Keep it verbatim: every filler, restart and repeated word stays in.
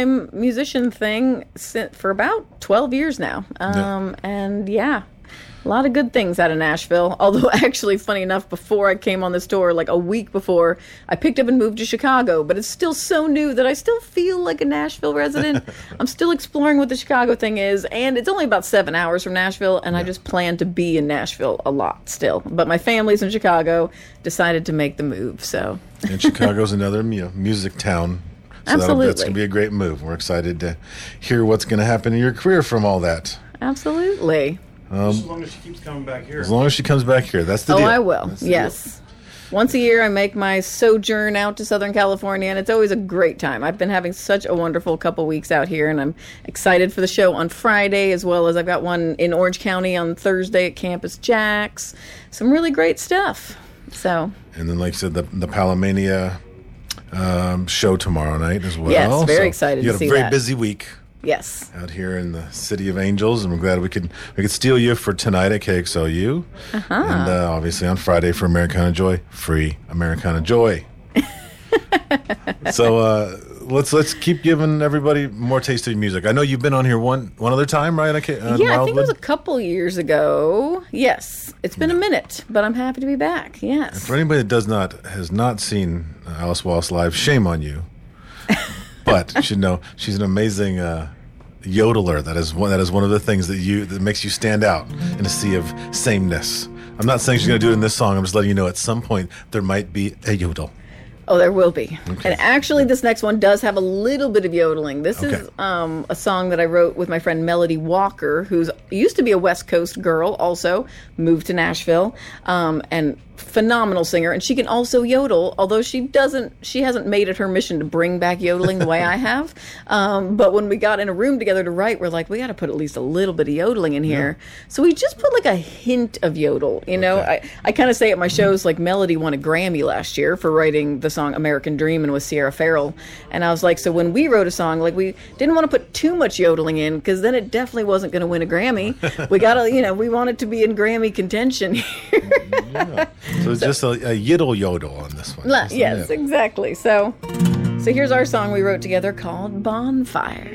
full-time musician thing for about twelve years now. Um, yeah. And yeah, a lot of good things out of Nashville. Although, actually, funny enough, before I came on this tour, like a week before, I picked up and moved to Chicago. But it's still so new that I still feel like a Nashville resident. I'm still exploring what the Chicago thing is. And it's only about seven hours from Nashville. And yeah. I just plan to be in Nashville a lot still. But my family's in Chicago. Decided to make the move. So. And Chicago's another you know, music town. So Absolutely. That's going to be a great move. We're excited to hear what's going to happen in your career from all that. Absolutely. Um, as long as she keeps coming back here. As long as she comes back here. That's the oh, deal. Oh, I will. Yes. Deal. Once a year, I make my sojourn out to Southern California, and it's always a great time. I've been having such a wonderful couple weeks out here, and I'm excited for the show on Friday, as well as I've got one in Orange County on Thursday at Campus Jack's. Some really great stuff. So. And then, like I said, the, the Palomania um, show tomorrow night as well. Yes, very so excited to see that. You had a very busy week. Yes. Out here in the City of Angels, and we're glad we could we could steal you for tonight at K X L U. Uh-huh. And uh, obviously on Friday for Americana Joy, free Americana Joy. so uh, let's let's keep giving everybody more taste of music. I know you've been on here one one other time, right? Okay, uh, yeah, I think it was a couple years ago. Yes, it's been yeah. a minute, but I'm happy to be back. Yes. And for anybody that does not has not seen Alice Wallace live, shame on you. But you should know she's an amazing uh, yodeler. That is one. That is one of the things that you that makes you stand out in a sea of sameness. I'm not saying she's going to do it in this song. I'm just letting you know at some point there might be a yodel. Oh, there will be. Okay. And actually, this next one does have a little bit of yodeling. This okay. is um, a song that I wrote with my friend Melody Walker, who's used to be a West Coast girl, also moved to Nashville, um, and phenomenal singer. And she can also yodel, although she doesn't. She hasn't made it her mission to bring back yodeling the way I have. Um, but when we got in a room together to write, we're like, we got to put at least a little bit of yodeling in here. Yeah. So we just put like a hint of yodel. You know, okay. I I kind of say at my shows, like Melody won a Grammy last year for writing the song American Dreamin' with Sierra Farrell. And I was like, so when we wrote a song, like we didn't want to put too much yodeling in because then it definitely wasn't going to win a Grammy. We got to, you know, we want it to be in Grammy contention here. yeah. So it's so, just a, a yiddle yodel on this one. La, yes, yeah. exactly. So, so here's our song we wrote together called Bonfire.